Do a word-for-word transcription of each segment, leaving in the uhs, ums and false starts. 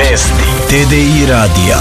Vesti T D I radija.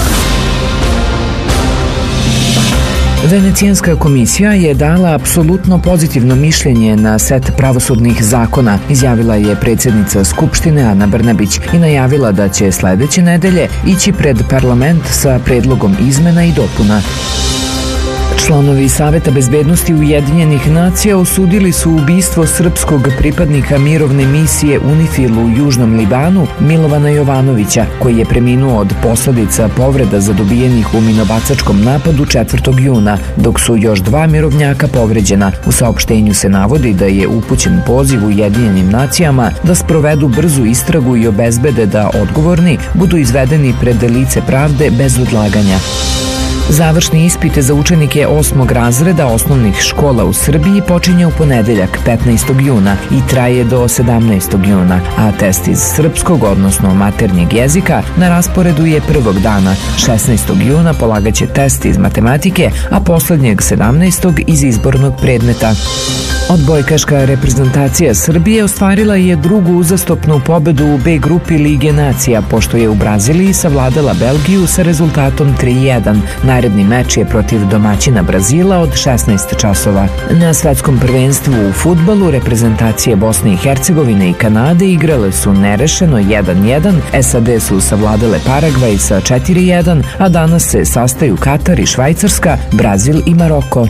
Venecijanska komisija je dala apsolutno pozitivno mišljenje na set pravosudnih zakona, izjavila je predsjednica Skupštine Ana Brnabić i najavila da će sljedeće nedelje ići pred parlament sa predlogom izmena i dopuna. Članovi Saveta bezbednosti Ujedinjenih nacija osudili su ubistvo srpskog pripadnika mirovne misije UNIFIL u Južnom Libanu Milovana Jovanovića, koji je preminuo od posljedica povreda zadobijenih u minobacačkom napadu četvrtog juna, dok su još dva mirovnjaka povređena. U saopštenju se navodi da je upućen poziv Ujedinjenim nacijama da sprovedu brzu istragu i obezbede da odgovorni budu izvedeni pred lice pravde bez odlaganja. Završni ispit za učenike osmog razreda osnovnih škola u Srbiji počinje u ponedeljak petnaestog juna i traje do sedamnaestog juna, a test iz srpskog, odnosno maternjeg jezika, na rasporedu je prvog dana. šesnaestog juna polagaće test iz matematike, a poslednjeg sedamnaestog iz izbornog predmeta. Odbojkaška reprezentacija Srbije ostvarila je drugu uzastopnu pobedu u B grupi Lige nacija, pošto je u Braziliji savladala Belgiju sa rezultatom tri jedan. Naredni meč je protiv domaćina Brazila od šesnaest časova. Na svetskom prvenstvu u fudbalu reprezentacije Bosne i Hercegovine i Kanade igrale su nerešeno jedan jedan, S A D su savladale Paragvaj sa četiri jedan, a danas se sastaju Katar i Švajcarska, Brazil i Maroko.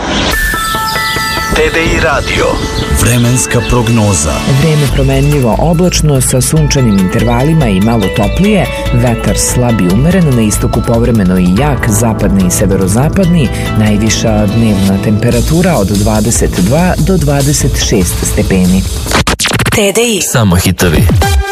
T D I radio. Vremenska prognoza. Vreme promenljivo oblačno sa sunčanim intervalima i malo toplije, vetar slab i umeren, na istoku povremeno i jak, zapadni i severozapadni, najviša dnevna temperatura od dvadeset dva do dvadeset šest stepeni. T D I. Samo hitovi.